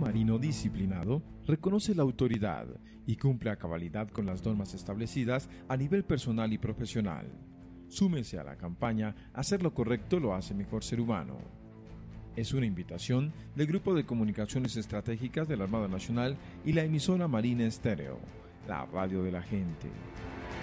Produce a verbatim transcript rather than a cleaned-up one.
marino disciplinado reconoce la autoridad y cumple a cabalidad con las normas establecidas a nivel personal y profesional. Súmese a la campaña Hacer lo correcto lo hace mejor ser humano. Es una invitación del Grupo de Comunicaciones Estratégicas de la Armada Nacional y la emisora Marina Estéreo, la radio de la gente.